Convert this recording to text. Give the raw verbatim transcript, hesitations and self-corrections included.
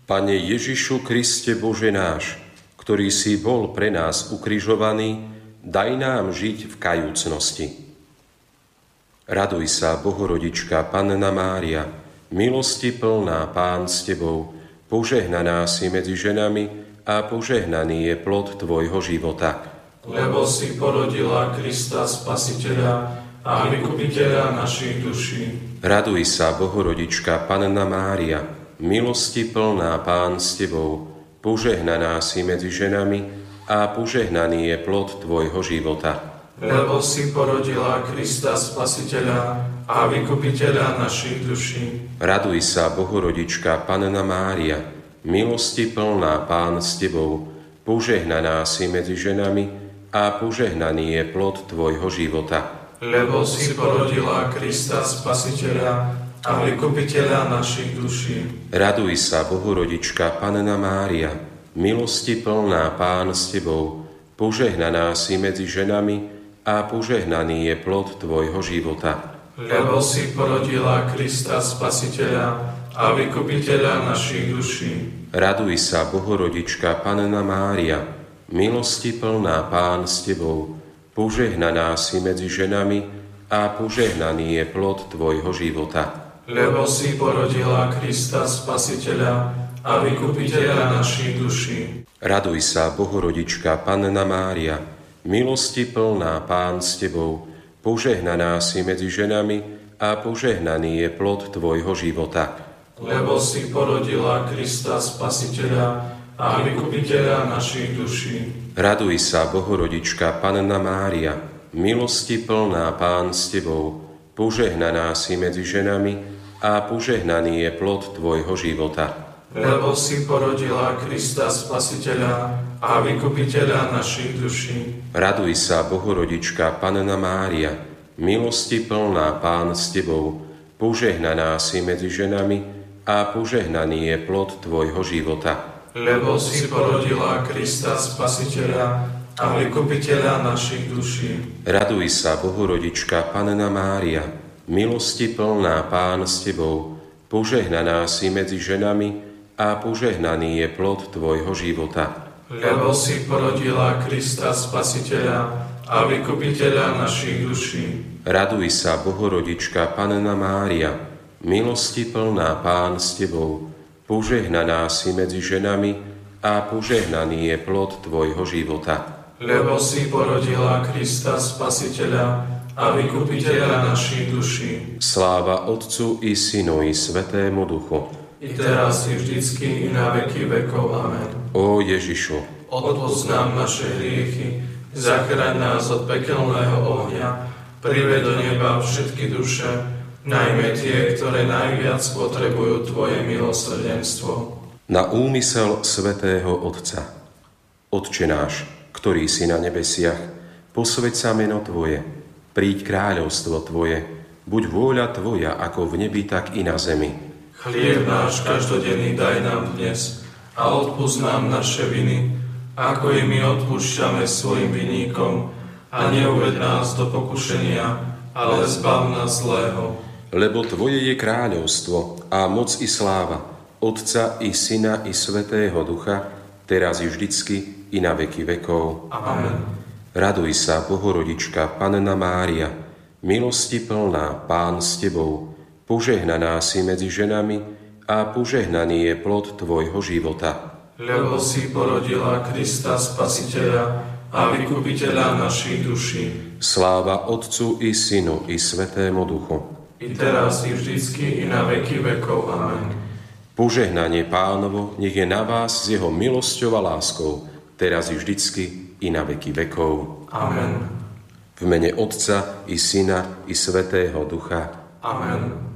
Pane Ježišu Kriste Bože náš, ktorý si bol pre nás ukrižovaný, daj nám žiť v kajúcnosti. Raduj sa, Bohorodička, Panna Mária, milosti plná, Pán s Tebou, požehnaná si medzi ženami a požehnaný je plod Tvojho života. Lebo si porodila Krista Spasiteľa a Vykupiteľa našich duší. Raduj sa, Bohorodička, Panna Mária, milosti plná, Pán s Tebou, požehnaná si medzi ženami a požehnaný je plod Tvojho života. Lebo si porodila Krista Spasiteľa a Vykupiteľa našich duší. Raduj sa, Bohorodička, Panna Mária, milosti plná, Pán s Tebou, požehnaná si medzi ženami a požehnaný je plod Tvojho života. Lebo si porodila Krista Spasiteľa a Vykupiteľa našich duší. Raduj sa, Bohorodička, Panna Mária, milosti plná, Pán s Tebou, požehnaná si medzi ženami a požehnaný je plod Tvojho života. Lebo si porodila Krista Spasiteľa a Vykupiteľa našich duší. Raduj sa, Bohorodička, Panna Mária, milosti plná, Pán s Tebou, požehnaná si medzi ženami a požehnaný je plod Tvojho života. Lebo si porodila Krista Spasiteľa a Vykupiteľa našich duší. Raduj sa, Bohorodička, Panna Mária, milosti plná, Pán s Tebou, požehnaná si medzi ženami a požehnaný je plod Tvojho života. Lebo si porodila Krista Spasiteľa a Vykupiteľa našich duší. Raduj sa, Bohorodička, Panna Mária, milosti plná, Pán s Tebou, požehnaná si medzi ženami a požehnaný je plod Tvojho života. Lebo si porodila Krista Spasiteľa a Vykupiteľa našich duší. Raduj sa, Bohorodička, Panna Mária, milosti plná, Pán s Tebou, požehnaná si medzi ženami a požehnaný je plod Tvojho života. Lebo si porodila Krista Spasiteľa a Vykupiteľa našich duší. Raduj sa, Bohorodička, Panna Mária, milosti plná, Pán s Tebou, požehnaná si medzi ženami a požehnaný je plod Tvojho života. Lebo si porodila Krista Spasiteľa a Vykupiteľa našich duší. Raduj sa, Bohorodička, Panna Mária, milosti plná, Pán s Tebou, požehnaná si medzi ženami a požehnaný je plod Tvojho života. Lebo si porodila Krista Spasiteľa a Vykupiteľa našich duší. Sláva Otcu i Synu i Svätému Duchu. I teraz i vždycky i na veky vekov. Amen. Ó Ježišu, odpusť nám naše hriechy, zachraň nás od pekelného ohňa, prived do neba všetky duše, najmä tie, ktoré najviac potrebujú Tvoje milosrdenstvo. Na úmysel svätého Otca. Otče náš, ktorý si na nebesiach, posväť sa meno Tvoje, príď kráľovstvo Tvoje, buď vôľa Tvoja ako v nebi, tak i na zemi. Chlieb náš každodenný daj nám dnes a odpusť nám naše viny, ako i my odpúšťame svojim vinníkom, a neuved nás do pokušenia, ale zbav nás zlého. Lebo Tvoje je kráľovstvo a moc i sláva, Otca i Syna i Svätého Ducha, teraz i vždycky i na veky vekov. Amen. Raduj sa, Bohorodička, Panna Mária, milosti plná, Pán s Tebou, požehnaná si medzi ženami a požehnaný je plod Tvojho života. Lebo si porodila Krista Spasiteľa a Vykupiteľa našich duší. Sláva Otcu i Synu i Svätému Duchu. I teraz i vždycky i na veky vekov. Amen. Požehnanie Pánovo nech je na vás s jeho milosťou a láskou, teraz i vždycky i na veky vekov. Amen. V mene Otca i Syna i Svätého Ducha. Amen.